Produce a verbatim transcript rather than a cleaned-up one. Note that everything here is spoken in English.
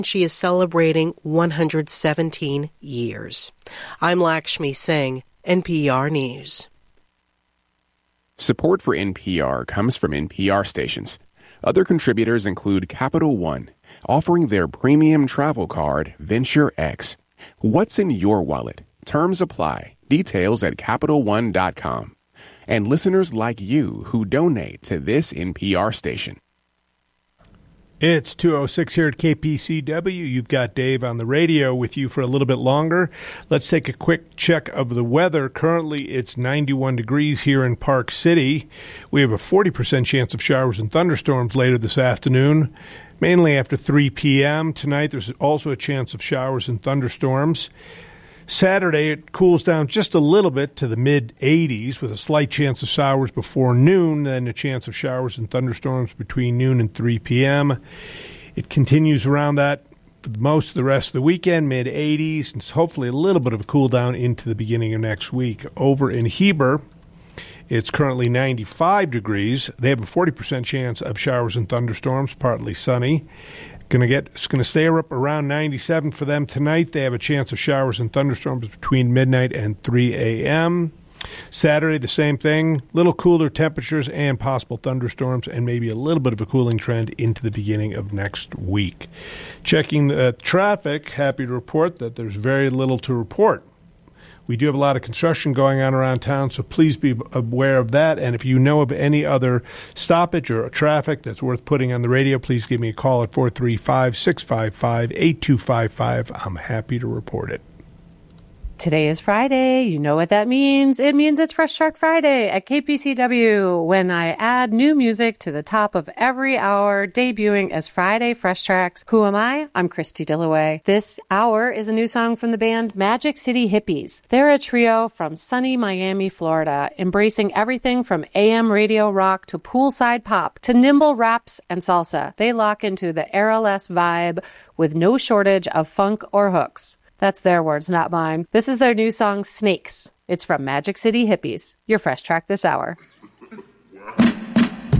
She is celebrating one hundred seventeen years. I'm Lakshmi Singh, N P R News. Support for N P R comes from N P R stations. Other contributors include Capital One, offering their premium travel card, Venture X. What's in your wallet? Terms apply. Details at Capital One dot com. And listeners like you who donate to this N P R station. It's two oh six here at K P C W. You've got Dave on the radio with you for a little bit longer. Let's take a quick check of the weather. Currently, it's ninety-one degrees here in Park City. We have a forty percent chance of showers and thunderstorms later this afternoon, mainly after three p.m. Tonight, there's also a chance of showers and thunderstorms. Saturday, it cools down just a little bit to the mid-eighties with a slight chance of showers before noon, then a chance of showers and thunderstorms between noon and three p.m. It continues around that for most of the rest of the weekend, mid-eighties, and hopefully a little bit of a cool down into the beginning of next week. Over in Heber, it's currently ninety-five degrees. They have a forty percent chance of showers and thunderstorms, partly sunny. Gonna get it's gonna stay up around ninety-seven for them tonight. They have a chance of showers and thunderstorms between midnight and three a.m. Saturday, the same thing. Little cooler temperatures and possible thunderstorms, and maybe a little bit of a cooling trend into the beginning of next week. Checking the traffic, happy to report that there's very little to report. We do have a lot of construction going on around town, so please be aware of that. And if you know of any other stoppage or traffic that's worth putting on the radio, please give me a call at four three five, six five five, eight two five five. I'm happy to report it. Today is Friday. You know what that means. It means it's Fresh Track Friday at K P C W, when I add new music to the top of every hour, debuting as Friday Fresh Tracks. Who am I? I'm Christy Dillaway. This hour is a new song from the band Magic City Hippies. They're a trio from sunny Miami, Florida, embracing everything from A M radio rock to poolside pop to nimble raps and salsa. They lock into the era-less vibe with no shortage of funk or hooks. That's their words, not mine. This is their new song, Snakes. It's from Magic City Hippies, your Fresh Track this hour.